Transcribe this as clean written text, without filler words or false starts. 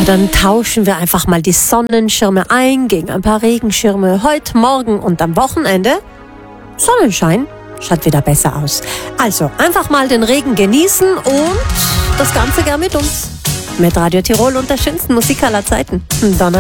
dann tauschen wir einfach mal die Sonnenschirme ein gegen ein paar Regenschirme. Heute, morgen und am Wochenende Sonnenschein. Schaut wieder besser aus. Also, einfach mal den Regen genießen und das Ganze gern mit uns. Mit Radio Tirol und der schönsten Musik aller Zeiten.